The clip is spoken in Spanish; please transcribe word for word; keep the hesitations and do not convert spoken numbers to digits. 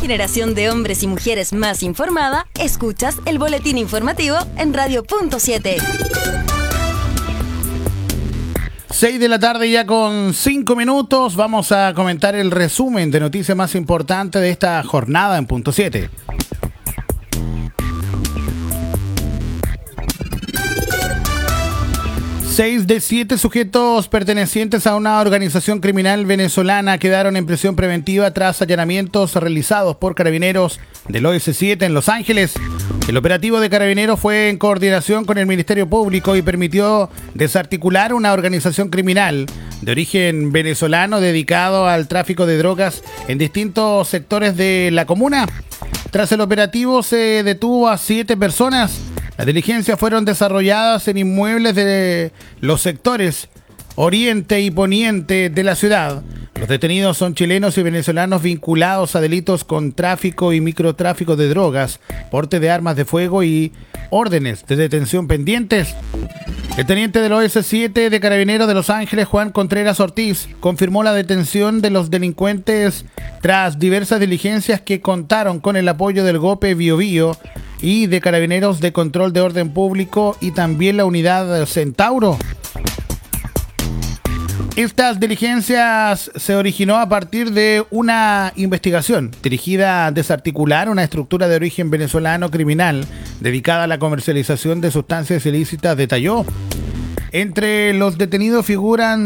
generación de hombres y mujeres más informada, escuchas el boletín informativo en Radio Punto siete. seis de la tarde ya con cinco minutos. Vamos a comentar el resumen de noticias más importantes de esta jornada en Punto siete. Seis de siete sujetos pertenecientes a una organización criminal venezolana quedaron en prisión preventiva tras allanamientos realizados por carabineros del O S siete en Los Ángeles. El operativo de carabineros fue en coordinación con el Ministerio Público y permitió desarticular una organización criminal de origen venezolano dedicado al tráfico de drogas en distintos sectores de la comuna. Tras el operativo se detuvo a siete personas. Las diligencias fueron desarrolladas en inmuebles de los sectores oriente y poniente de la ciudad. Los detenidos son chilenos y venezolanos vinculados a delitos con tráfico y microtráfico de drogas, porte de armas de fuego y órdenes de detención pendientes. El teniente del O S siete de Carabineros de Los Ángeles, Juan Contreras Ortiz, confirmó la detención de los delincuentes tras diversas diligencias que contaron con el apoyo del GOPE Bio Bio y de Carabineros de Control de Orden Público y también la unidad Centauro. Estas diligencias se originó a partir de una investigación dirigida a desarticular una estructura de origen venezolano criminal dedicada a la comercialización de sustancias ilícitas, detalló. Entre los detenidos figuran